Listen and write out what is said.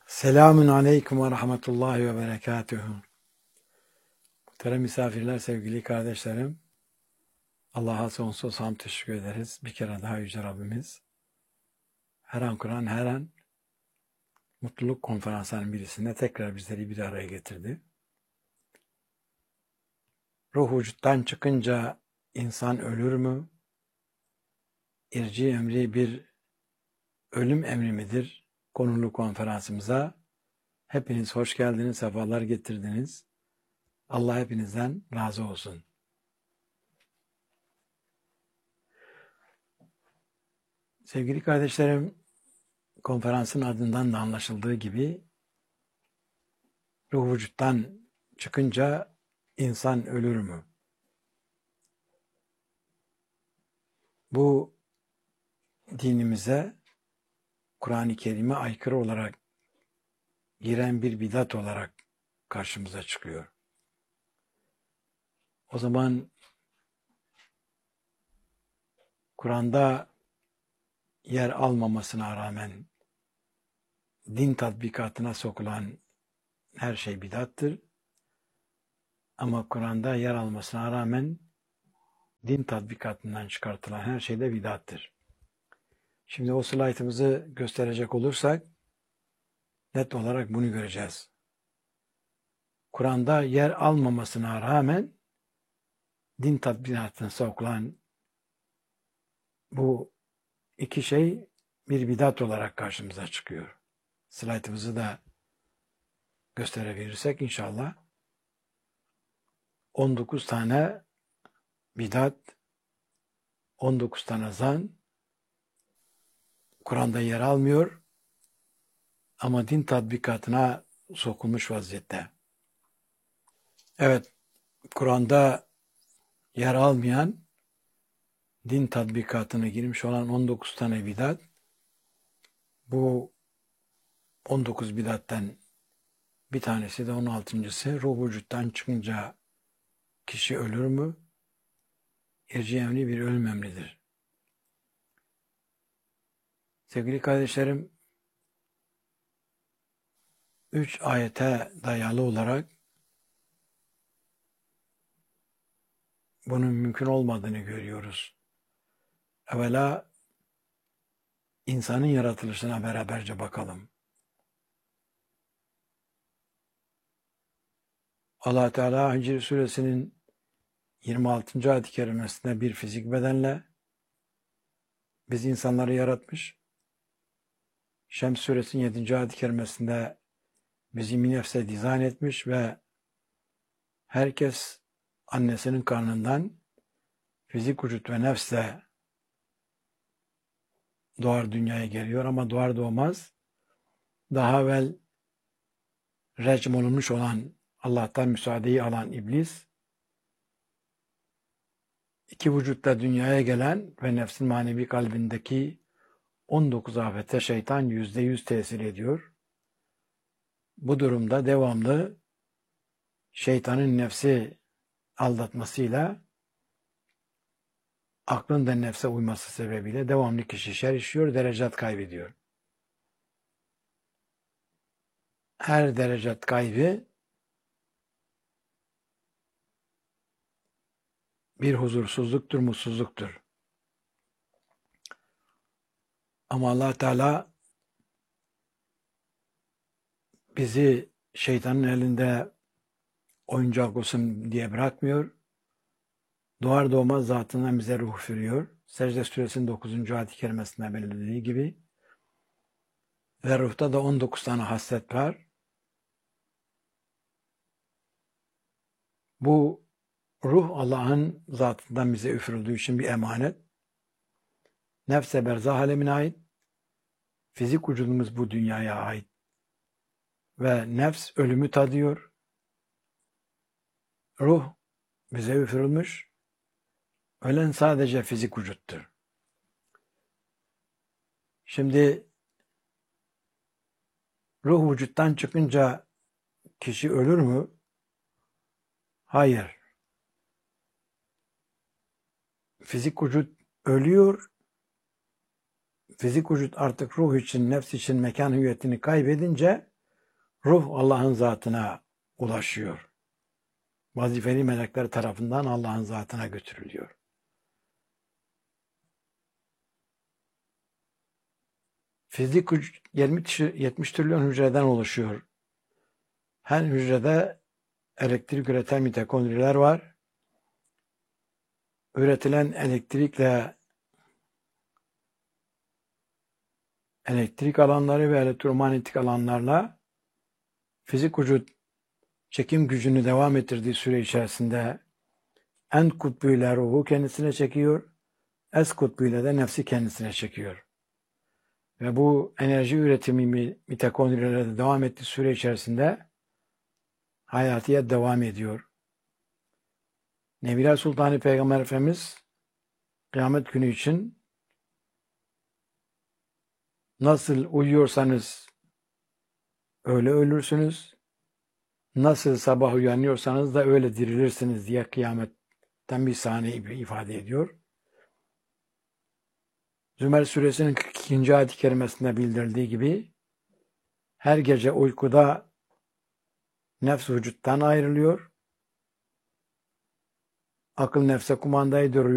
Selamun aleyküm ve rahmetullahi ve berekatuhu. Muhterem misafirler, sevgili kardeşlerim. Allah'a sonsuz hamd teşekkür ederiz. Bir kere daha Yüce Rabbimiz her an Kur'an, her an mutluluk konferanslarının birisinde tekrar bizleri bir araya getirdi. Ruh vücuttan çıkınca insan ölür mü? İrci emri bir ölüm emri midir? Konulu konferansımıza hepiniz hoş geldiniz, sefalar getirdiniz. Allah hepinizden razı olsun. Sevgili kardeşlerim, konferansın adından da anlaşıldığı gibi ruh vücuttan çıkınca insan ölür mü? Bu dinimize Kur'an-ı Kerim'e aykırı olarak giren bir bidat olarak karşımıza çıkıyor. O zaman Kur'an'da yer almamasına rağmen din tatbikatına sokulan her şey bidattır. Ama Kur'an'da yer almasına rağmen din tatbikatından çıkartılan her şey de bidattır. Şimdi o slaytımızı gösterecek olursak net olarak bunu göreceğiz. Kur'an'da yer almamasına rağmen din tatbikatına sokulan bu iki şey bir bidat olarak karşımıza çıkıyor. Slaytımızı da gösterebilirsek inşallah 19 tane bidat, 19 tane zan Kur'an'da yer almıyor ama din tatbikatına sokulmuş vaziyette. Evet, Kur'an'da yer almayan din tatbikatına girmiş olan 19 tane bidat, bu 19 bidattan bir tanesi de 16.'sı ruh vücuttan çıkınca kişi ölür mü? İrci emri bir ölüm emridir. Sevgili kardeşlerim, 3 ayete dayalı olarak bunun mümkün olmadığını görüyoruz. Evvela insanın yaratılışına beraberce bakalım. Allah Teala Hicr Suresinin 26. ayet-i kerimesinde bir fizik bedenle biz insanları yaratmış. Şems Suresinin 7. ayet-i kerimesinde bizi bir nefse dizayn etmiş ve herkes annesinin karnından fizik vücut ve nefsle doğar dünyaya geliyor ama doğar doğmaz daha evvel recm olunmuş olan Allah'tan müsaadeyi alan iblis iki vücutla dünyaya gelen ve nefsin manevi kalbindeki 19 afete şeytan %100 tesir ediyor. Bu durumda devamlı şeytanın nefsi aldatmasıyla aklın da nefse uyması sebebiyle devamlı kişi şer işiyor, derecat kaybediyor. Her derecat kaybı bir huzursuzluktur, mutsuzluktur. Ama Allah Teala bizi şeytanın elinde oyuncak olsun diye bırakmıyor. Doğar doğmaz zatından bize ruh veriyor. Secde Suresinin 9. ayet-i kerimesinde belirlediği gibi. Ve ruhta da 19 tane haslet var. Bu ruh Allah'ın zatından bize üfürüldüğü için bir emanet. Nefse berzah alemine ait. Fizik vücudumuz bu dünyaya ait. Ve nefs ölümü tadıyor. Ruh bize üfürülmüş. Ölen sadece fizik vücuttur. Şimdi ruh vücuttan çıkınca kişi ölür mü? Hayır. Fizik vücut ölüyor. Fizik vücut artık ruh için, nefs için mekan hüviyetini kaybedince Ruh Allah'ın zatına ulaşıyor. Vazifeli melekler tarafından Allah'ın zatına götürülüyor. Fizik 70 trilyon hücreden oluşuyor. Her hücrede elektrik üreten mitokondriler var. Üretilen elektrikle elektrik alanları ve elektromanyetik alanlarla fizik vücut çekim gücünü devam ettirdiği süre içerisinde en kutbuyla ruhu kendisine çekiyor, es kutbuyla da nefsi kendisine çekiyor. Ve bu enerji üretimi mitokondrilerde devam ettiği süre içerisinde hayatiyet devam ediyor. Nebiler Sultanı Peygamber Efendimiz kıyamet günü için nasıl uyuyorsanız öyle ölürsünüz, nasıl sabah uyanıyorsanız da öyle dirilirsiniz diye kıyametten bir sahne ifade ediyor. Zümer suresinin 42. ayet-i kerimesinde bildirildiği gibi her gece uykuda nefs vücuttan ayrılıyor. Akıl nefse kumanda ediyor.